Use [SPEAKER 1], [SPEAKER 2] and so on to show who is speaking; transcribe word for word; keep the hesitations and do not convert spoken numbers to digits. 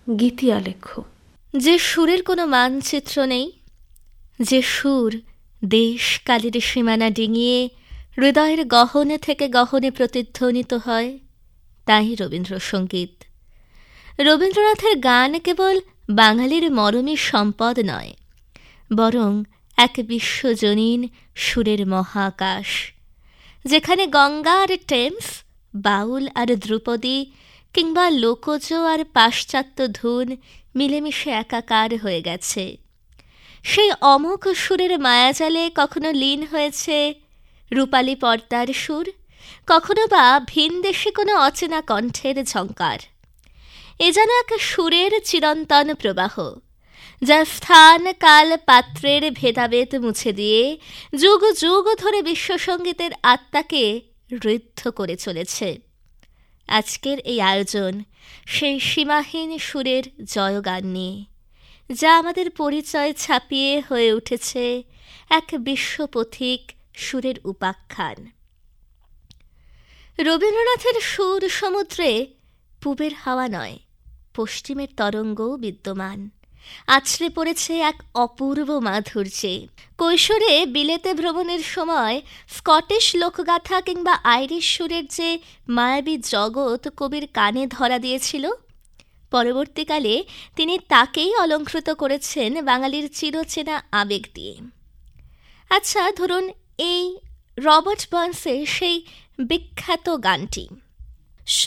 [SPEAKER 1] গীতি আলেখ্য।
[SPEAKER 2] যে সুরের কোনো মানচিত্র নেই, যে সুর দেশ কালের সীমানা ডিঙিয়ে হৃদয়ের গহনে থেকে গহনে প্রতিধ্বনিত হয়, তাই রবীন্দ্রসঙ্গীত। রবীন্দ্রনাথের গান কেবল বাঙালির মরমী সম্পদ নয়, বরং এক বিশ্বজনীন সুরের মহাকাশ, যেখানে গঙ্গা আর টেমস, বাউল আর ধ্রুপদী, কিংবা লোকজ আর পাশ্চাত্য ধুন মিলেমিশে একাকার হয়ে গেছে। সেই অমোঘ সুরের মায়াজালে কখনো লীন হয়েছে রূপালী পর্দার সুর, কখনো বা ভিনদেশি কোনো অচেনা কণ্ঠের ঝঙ্কার। এ যেন এক সুরের চিরন্তন প্রবাহ, যা স্থান কাল পাত্রের ভেদাভেদ মুছে দিয়ে যুগ যুগ ধরে বিশ্বসঙ্গীতের আত্মাকে ঋদ্ধ করে চলেছে। আজকের এই আয়োজন সেই সীমাহীন সুরের জয়গান নিয়ে, যা আমাদের পরিচয় ছাপিয়ে হয়ে উঠেছে এক বিশ্বপথিক সুরের উপাখ্যান। রবীন্দ্রনাথের সুর সমুদ্রে পূবের হাওয়া নয়, পশ্চিমের তরঙ্গও বিদ্যমান, আছড়ে পড়েছে এক অপূর্ব মাধুর্যে। কৈশোরে বিলেতে ভ্রমণের সময় স্কটিশ লোকগাথা কিংবা আইরিশ সুরের যে মায়াবী জগৎ কবির কানে ধরা দিয়েছিল, পরবর্তীকালে তিনি তাকেই অলঙ্কৃত করেছেন বাঙালির চিরচেনা আবেগ দিয়ে। আচ্ছা, ধরুন এই রবার্ট বার্নসের সেই বিখ্যাত গানটি,